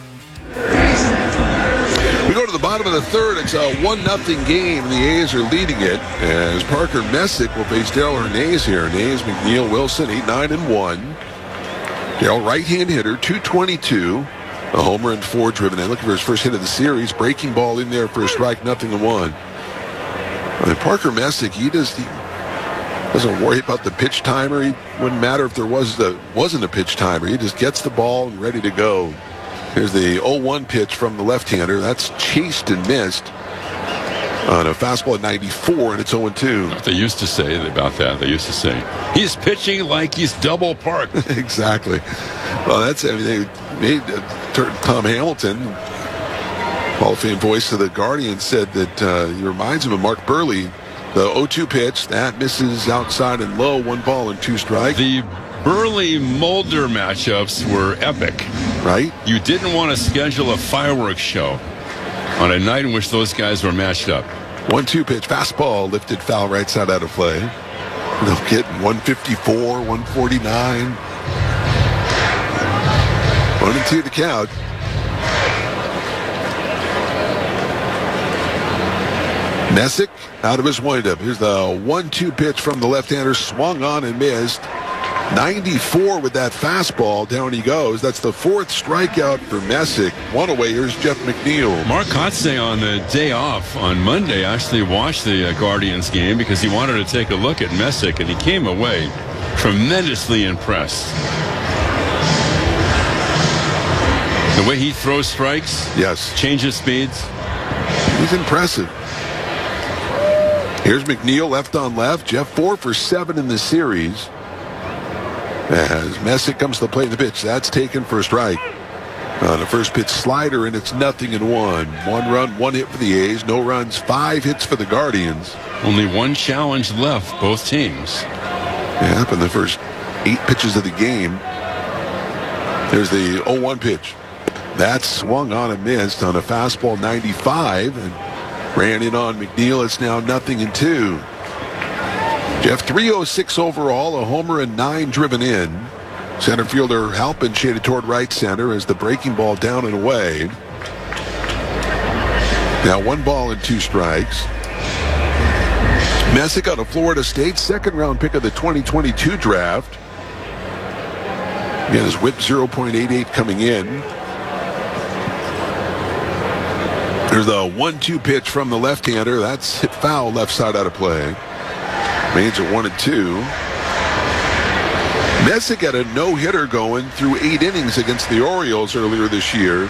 We go to the bottom of the third. It's a 1-0 game. The A's are leading it as Parker Messick will face Darrell Hernandez here. Hernandez, McNeil, Wilson, 8-9-1. Darrell, right-hand hitter, 222. A homer and 4 driven in. Looking for his first hit of the series. Breaking ball in there for a strike, 0-1. Parker Messick, he doesn't worry about the pitch timer. It wouldn't matter if there wasn't a pitch timer. He just gets the ball and ready to go. Here's the 0-1 pitch from the left-hander. That's chased and missed on a fastball at 94, and it's 0-2. They used to say about that. They used to say, he's pitching like he's double parked. Exactly. Well, they made Tom Hamilton, Hall of Fame voice of the Guardians, said that he reminds him of Mark Burley. The 0-2 pitch, that misses outside and low, 1 ball and 2 strikes. The Burley-Mulder matchups were epic. Right? You didn't want to schedule a fireworks show on a night in which those guys were matched up. 1-2 pitch, fastball, lifted foul right side out of play. They'll get 154, 149. 1-2 the count. Messick out of his windup. Here's the 1-2 pitch from the left-hander, swung on and missed. 94 with that fastball. Down he goes. That's the 4th strikeout for Messick. One away. Here's Jeff McNeil. Mark Kotze on the day off on Monday actually watched the Guardians game because he wanted to take a look at Messick, and he came away tremendously impressed. The way he throws strikes, yes, changes speeds. He's impressive. Here's McNeil, left on left. Jeff 4 for 7 in the series. As Messick comes to the plate in the pitch, that's taken for a strike. On the first pitch slider, and it's 0-1. 1 run, 1 hit for the A's. No runs, 5 hits for the Guardians. Only 1 challenge left, both teams. Yep, in the first 8 pitches of the game. There's the 0-1 pitch. That's swung on and missed on a fastball, 95, and ran in on McNeil. It's now 0-2. Jeff, 306 overall, a homer and 9 driven in. Center fielder Halpin shaded toward right center as the breaking ball down and away. Now 1 ball and 2 strikes. Messick out of Florida State, 2nd round pick of the 2022 draft. Again, his whip 0.88 coming in. There's the 1-2 pitch from the left-hander. That's hit foul left side out of play. Remains at 1-2. Messick had a no-hitter going through 8 innings against the Orioles earlier this year.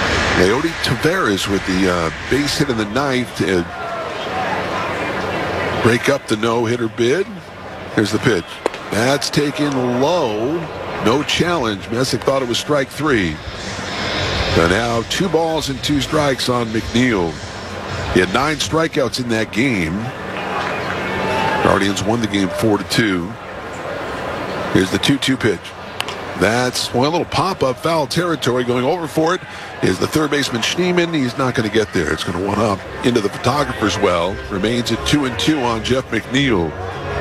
Leody Taveras with the base hit in the 9th. break up the no-hitter bid. Here's the pitch. That's taken low. No challenge. Messick thought it was strike 3. So now 2 balls and 2 strikes on McNeil. He had 9 strikeouts in that game. Guardians won the game 4-2. Here's the 2-2 pitch. That's a little pop-up foul territory. Going over for it is the third baseman Schneemann. He's not going to get there. It's going to one up into the photographer's well. Remains at 2-2 on Jeff McNeil.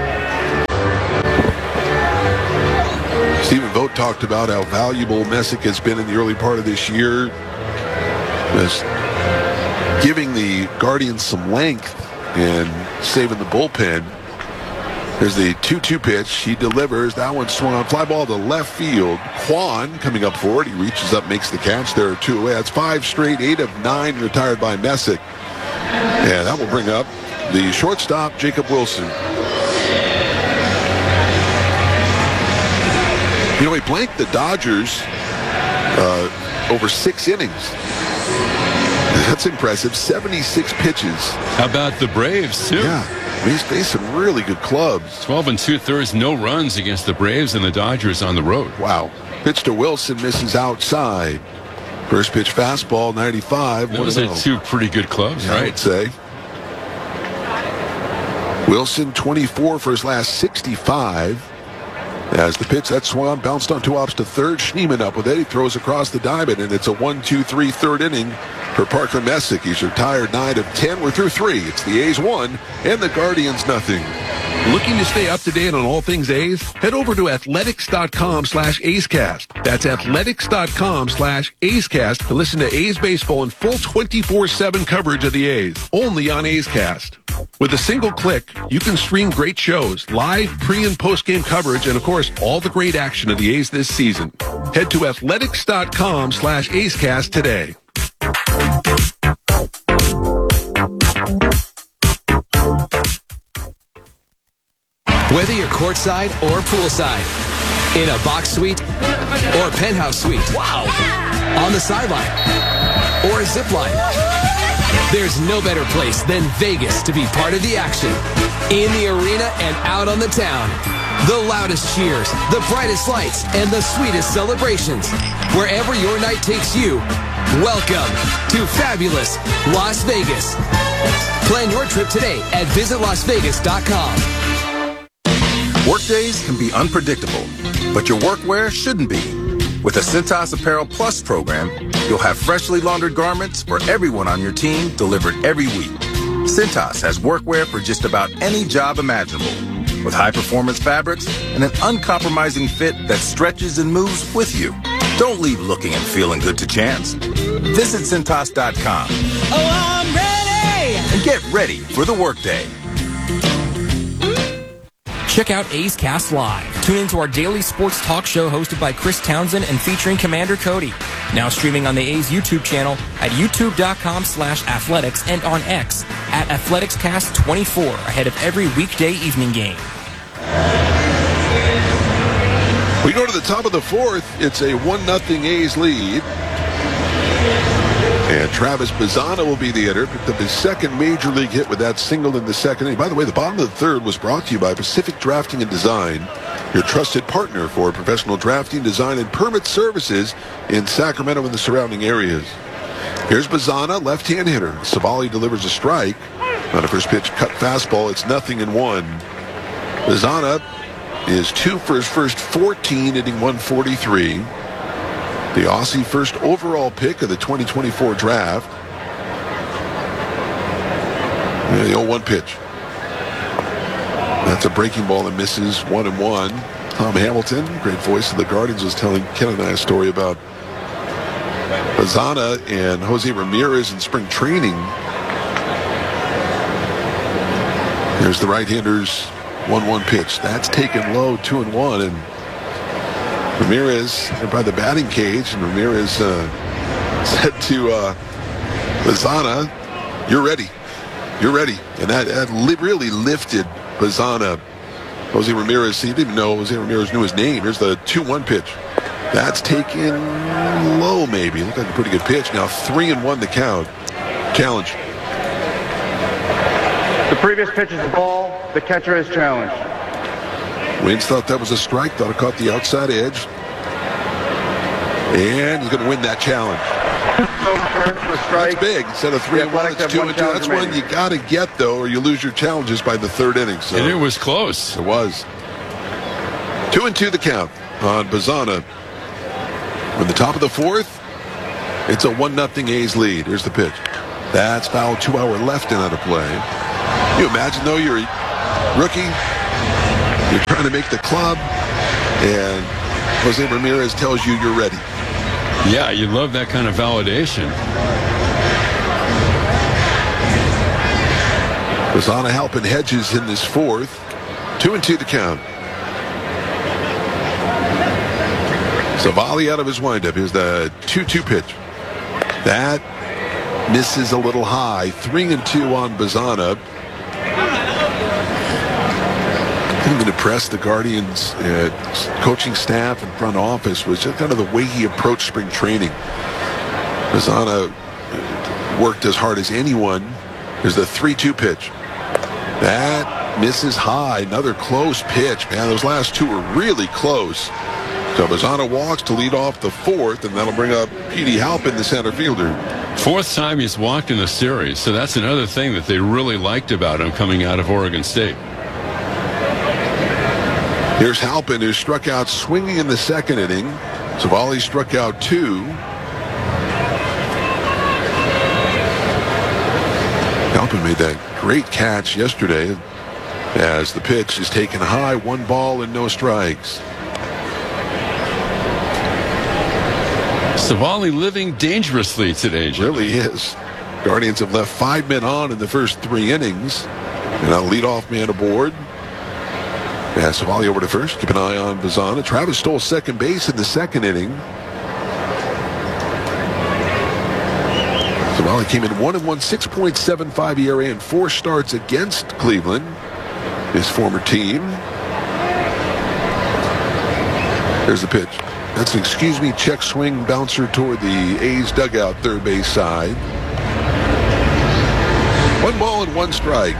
Stephen Vogt talked about how valuable Messick has been in the early part of this year. Just giving the Guardians some length and saving the bullpen. There's the 2-2 pitch. He delivers. That one swung on. Fly ball to left field. Quan coming up forward. He reaches up, makes the catch. There are 2 away. That's 5 straight. 8 of 9 retired by Messick. And that will bring up the shortstop, Jacob Wilson. You know, he blanked the Dodgers over 6 innings. That's impressive. 76 pitches. How about the Braves, too? Yeah. He's faced some really good clubs. 12 2/3, no runs against the Braves and the Dodgers on the road. Wow. Pitch to Wilson, misses outside. First pitch fastball, 95. Those are 2 pretty good clubs, yeah, right? I would say. Wilson, 24 for his last 65. As the pitch, that swung on, bounced on 2 hops to third. Schneemann up with it. He throws across the diamond, and it's a 1-2-3 third inning for Parker Messick. He's retired 9 of 10. We're through 3. It's the A's 1 and the Guardians nothing. Looking to stay up to date on all things A's? Head over to athletics.com/A'sCast. That's athletics.com/A'sCast to listen to A's baseball in full 24/7 coverage of the A's. Only on A's Cast. With a single click, you can stream great shows, live pre- and post-game coverage, and of course, all the great action of the A's this season. Head to athletics.com/A'sCast today. Whether you're courtside or poolside, in a box suite or penthouse suite, wow, on the sideline or a zip line, there's no better place than Vegas to be part of the action. In the arena and out on the town. The loudest cheers, the brightest lights, and the sweetest celebrations. Wherever your night takes you, welcome to fabulous Las Vegas. Plan your trip today at visitlasvegas.com. Workdays can be unpredictable, but your workwear shouldn't be. With the Cintas Apparel Plus program, you'll have freshly laundered garments for everyone on your team delivered every week. Cintas has workwear for just about any job imaginable, with high-performance fabrics and an uncompromising fit that stretches and moves with you. Don't leave looking and feeling good to chance. Visit Cintas.com. Oh, I'm ready! And get ready for the workday. Check out A's Cast Live. Tune into our daily sports talk show hosted by Chris Townsend and featuring Commander Cody. Now streaming on the A's YouTube channel at youtube.com/athletics and on X at AthleticsCast24 ahead of every weekday evening game. We go to the top of the 4th. It's a 1-0 A's lead. And Travis Bazzana will be the hitter. Picked up his second major league hit with that single in the second inning. By the way, the bottom of the 3rd was brought to you by Pacific Drafting and Design, your trusted partner for professional drafting, design, and permit services in Sacramento and the surrounding areas. Here's Bazzana, left-hand hitter. Savali delivers a strike. On a first pitch cut fastball, it's 0-1. Bazzana is 2 for his first 14, hitting 143. The Aussie first overall pick of the 2024 draft. And the 0-1 pitch. That's a breaking ball that misses, 1-1. Tom Hamilton, great voice of the Guardians, was telling Ken and I a story about Bazzana and Jose Ramirez in spring training. There's the right-hander's 1-1 pitch. That's taken low, 2-1, and Ramirez by the batting cage, and Ramirez said to Bazzana, "You're ready. You're ready." And that really lifted Bazzana. Jose Ramirez, he didn't even know Jose Ramirez knew his name. Here's the 2-1 pitch. That's taken low, maybe. Looked like a pretty good pitch. Now 3-1 the count. Challenge. The previous pitch is the ball. The catcher is challenged. Waynes thought that was a strike, thought it caught the outside edge. And he's going to win that challenge. That's big. Instead of 3-1, it's 2-2. That's one you got to get, though, or you lose your challenges by the third inning. So and it was close. It was. 2-2 the count on Bazana. In the top of the fourth, it's a 1-0 A's lead. Here's the pitch. That's foul. 2 hour left and out of play. You imagine, though, you're a rookie. You're trying to make the club, and Jose Ramirez tells you you're ready. Yeah, you love that kind of validation. Bazana helping Hedges in this fourth. 2-2 the count. Savali out of his windup. Here's the 2-2 pitch. That misses a little high. 3-2 on Bazana. I'm going to impress the Guardians coaching staff and front office was just kind of the way he approached spring training. Bazana worked as hard as anyone. There's the 3-2 pitch. That misses high. Another close pitch. Man, those last two were really close. So Bazana walks to lead off the fourth, and that'll bring up Petey Halpin, the center fielder. Fourth time he's walked in the series, so that's another thing that they really liked about him coming out of Oregon State. Here's Halpin, who struck out swinging in the second inning. Savali struck out 2. Halpin made that great catch yesterday as the pitch is taken high. 1 ball and no strikes. Savali living dangerously today, Jim. Really is. Guardians have left 5 men on in the first 3 innings. And a leadoff man aboard. Yeah, Savali over to first. Keep an eye on Bazana. Travis stole second base in the second inning. Savali came in 1-1, 6.75 ERA in 4 starts against Cleveland, his former team. There's the pitch. That's an excuse me check swing bouncer toward the A's dugout third base side. 1 ball and 1 strike.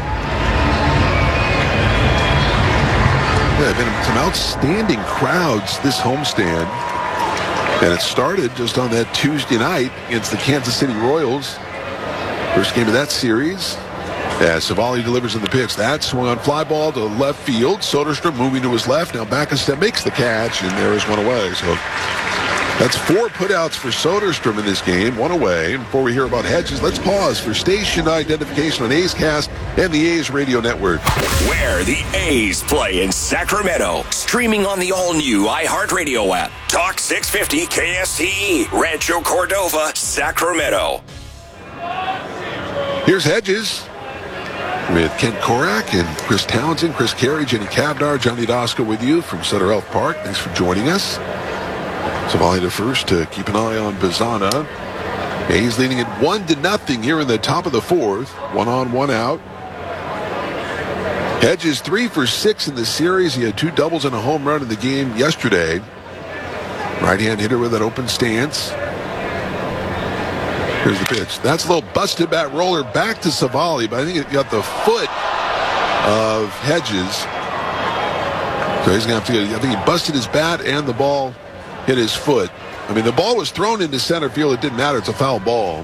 Yeah, been some outstanding crowds this homestand. And it started just on that Tuesday night against the Kansas City Royals. First game of that series. As Savali delivers in the pitch. That swung on fly ball to left field. Soderstrom moving to his left. Now back a step, makes the catch, and there is 1 away. So that's 4 putouts for Soderstrom in this game, 1 away. And before we hear about Hedges, let's pause for station identification on A's Cast and the A's Radio Network. Where the A's play in Sacramento. Streaming on the all-new iHeartRadio app. Talk 650 KSTE, Rancho Cordova, Sacramento. Here's Hedges with Ken Korak and Chris Townsend, Chris Carey, Jenny Cavdar, Johnny Dosco with you from Sutter Health Park. Thanks for joining us. Savali to first to keep an eye on Bazana. A's leading it 1-0 here in the top of the fourth. 1 on, 1 out. Hedges 3 for 6 in the series. He had 2 doubles and a home run in the game yesterday. Right-hand hitter with an open stance. Here's the pitch. That's a little busted bat roller back to Savali, but I think it got the foot of Hedges. So he's going to have to get, I think he busted his bat and the ball hit his foot. I mean, the ball was thrown into center field. It didn't matter. It's a foul ball.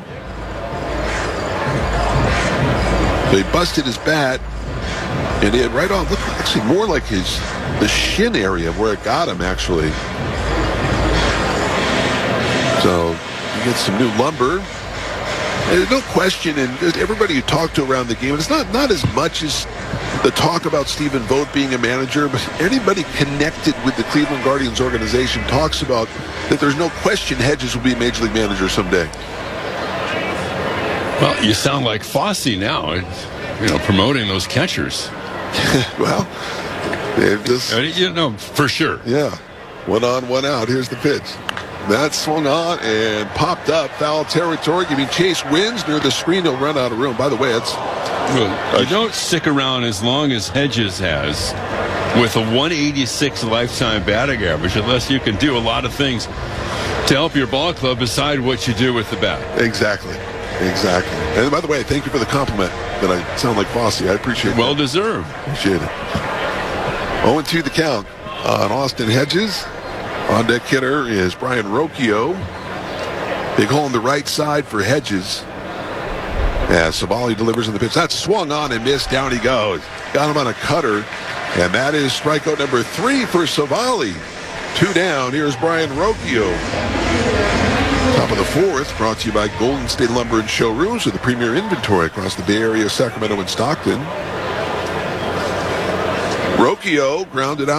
So he busted his bat, and it right on, looked actually more like the shin area where it got him, actually. So he gets some new lumber. There's no question, and everybody you talk to around the game, it's not as much as the talk about Stephen Vogt being a manager, but anybody connected with the Cleveland Guardians organization talks about that there's no question Hedges will be a Major League manager someday. Well, you sound like Fosse now, promoting those catchers. Well, they've just... for sure. Yeah. 1 on, 1 out. Here's the pitch. That swung on and popped up. Foul territory. Giving Chase wins near the screen. He'll run out of room. By the way, you don't stick around as long as Hedges has with a 186 lifetime batting average unless you can do a lot of things to help your ball club beside what you do with the bat. Exactly. Exactly. And by the way, thank you for the compliment that I sound like Fosse. I appreciate it. Well deserved. Appreciate it. 0-2 the count on Austin Hedges. On deck hitter is Brian Rocchio. Big hole on the right side for Hedges. As Savali delivers in the pitch. That's swung on and missed. Down he goes. Got him on a cutter. And that is strikeout number 3 for Savali. 2 down. Here's Brian Rocchio. Top of the 4th, brought to you by Golden State Lumber and Showrooms with the premier inventory across the Bay Area, Sacramento, and Stockton. Rocchio grounded out.